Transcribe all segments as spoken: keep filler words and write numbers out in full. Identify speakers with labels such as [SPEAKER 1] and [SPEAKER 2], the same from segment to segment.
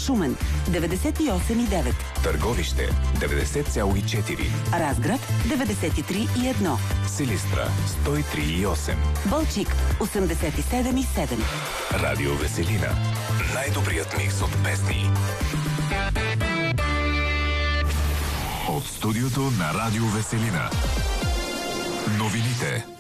[SPEAKER 1] Шумен деветдесет и осем и девет,
[SPEAKER 2] Търговище деветдесет цяло и четири,
[SPEAKER 1] Разград деветдесет и три и едно,
[SPEAKER 2] Силистра сто и три и осем,
[SPEAKER 1] Балчик осемдесет и седем и седем.
[SPEAKER 2] Радио Веселина. Най-добрият микс от песни. От студиото на Радио Веселина. Новините.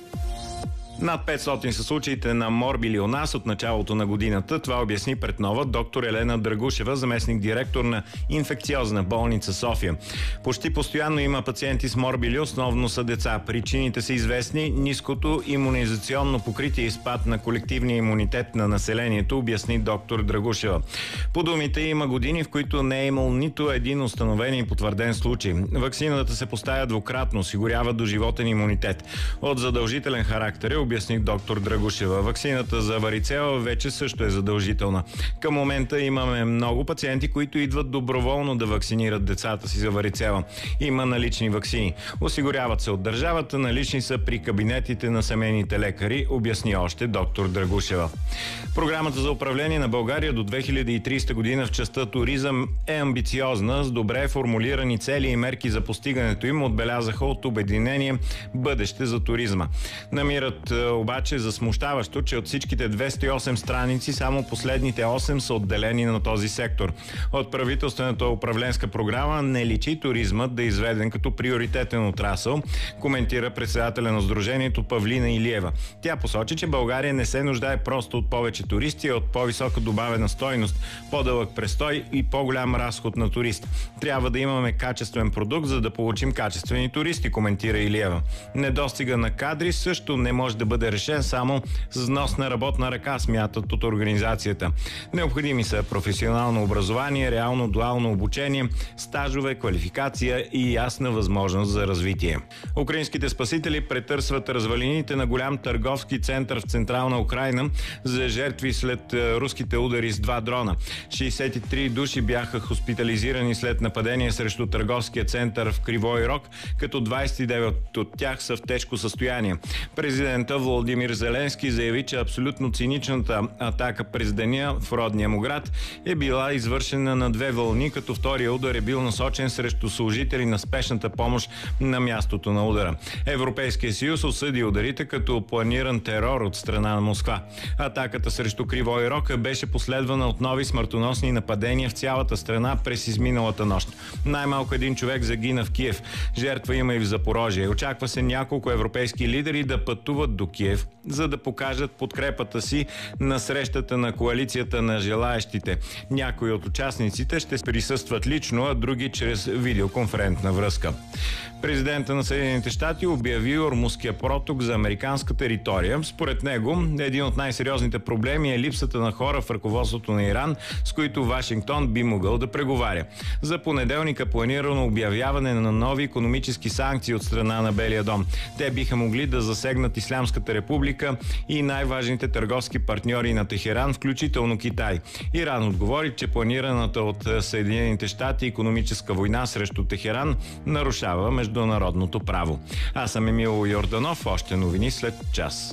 [SPEAKER 3] Над петстотин са случаите на морбили у нас от началото на годината. Това обясни пред Нова доктор Елена Драгушева, заместник-директор на инфекциозна болница София. Почти постоянно има пациенти с морбили, основно са деца. Причините са известни: ниското имунизационно покритие и спад на колективния имунитет на населението, обясни доктор Драгушева. По думите, има години, в които не е имал нито един установен и потвърден случай. Ваксината се поставя двукратно, осигурява доживотен имунитет. От задължителен характер е, обясни доктор Драгушева. Ваксината за варицела вече също е задължителна. Към момента имаме много пациенти, които идват доброволно да вакцинират децата си за варицела. Има налични ваксини. Осигуряват се от държавата, налични са при кабинетите на семейните лекари, обясни още доктор Драгушева. Програмата за управление на България до две хиляди и тридесета година в частта туризъм е амбициозна, с добре формулирани цели и мерки за постигането им, отбелязаха от обединение Бъдеще за туризма. Намират обаче за смущаващо, че от всичките двеста и осем страници само последните осем са отделени на този сектор. От правителствената управленска програма не личи туризмът да е изведен като приоритетен отрасъл, коментира председателя на сдружението Павлина Илиева. Тя посочи, че България не се нуждае просто от повече туристи, а от по-висока добавена стойност, по-дълъг престой и по-голям разход на турист. Трябва да имаме качествен продукт, за да получим качествени туристи, коментира Илиева. Недостига на кадри също не може да бъде решен само с внос на работна ръка, смятат от организацията. Необходими са професионално образование, реално дуално обучение, стажове, квалификация и ясна възможност за развитие. Украинските спасители претърсват развалините на голям търговски център в централна Украйна за жертви след руските удари с два дрона. шейсет и три души бяха хоспитализирани след нападение срещу търговския център в Кривой Рог, като двадесет и девет от тях са в тежко състояние. Президента Володимир Зеленски заяви, че абсолютно циничната атака през деня в родния му град е била извършена на две вълни, като втория удар е бил насочен срещу служители на спешната помощ на мястото на удара. Европейския съюз осъди ударите като планиран терор от страна на Москва. Атаката срещу Кривой Рог беше последвана от нови смъртоносни нападения в цялата страна през изминалата нощ. Най-малко един човек загина в Киев. Жертва има и в Запорожие. Очаква се няколко европейски лидери да пътуват до Киев, за да покажат подкрепата си на срещата на коалицията на желаещите. Някои от участниците ще присъстват лично, а други чрез видеоконферентна връзка. Президента на Съединените щати обяви Ормузския проток за американска територия. Според него, един от най-сериозните проблеми е липсата на хора в ръководството на Иран, с които Вашингтон би могъл да преговаря. За понеделника планирано обявяване на нови икономически санкции от страна на Белия дом. Те биха могли да засегнат Ислямската република и най-важните търговски партньори на Техеран, включително Китай. Иран отговори, че планираната от Съединените щати икономическа война срещу Техеран нарушава международното право. Аз съм Емил Йорданов, още новини след час.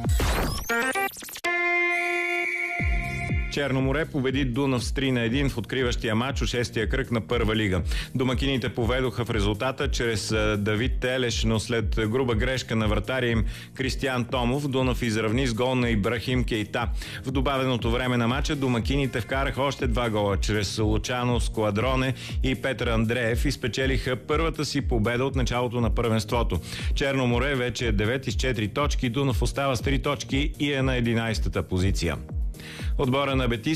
[SPEAKER 3] Черно море победи Дунав с три на едно в откриващия матч от шестия кръг на първа лига. Домакините поведоха в резултата чрез Давид Телеш, но след груба грешка на вратаря им Кристиан Томов, Дунав изравни с гол на Ибрахим Кейта. В добавеното време на матча домакините вкараха още два гола чрез Лучано Складроне и Петър Андреев и спечелиха първата си победа от началото на първенството. Черно море вече е девети с четири точки, Дунав остава с три точки и е на единадесета позиция. Отбора на Бетис